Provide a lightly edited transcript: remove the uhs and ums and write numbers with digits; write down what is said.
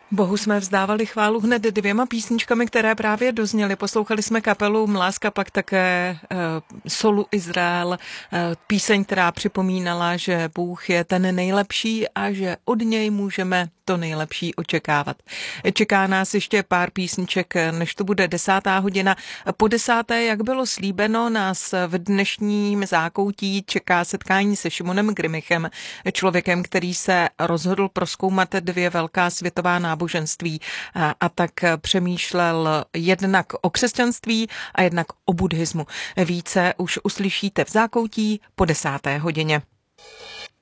Bohu jsme vzdávali chválu hned dvěma písničkami, které právě dozněly. Poslouchali jsme kapelu Mláska, pak také Solu Izrael, píseň, která připomínala, že Bůh je ten nejlepší a že od něj můžeme to nejlepší očekávat. Čeká nás ještě pár písniček, než to bude 10:00. Po 10:00, jak bylo slíbeno, nás v dnešním zákoutí čeká setkání se Šimonem Grimichem, člověkem, který se rozhodl prozkoumat dvě velká světová náboženství a tak přemýšlel jednak o křesťanství a jednak o buddhismu. Více už uslyšíte v zákoutí po 10:00.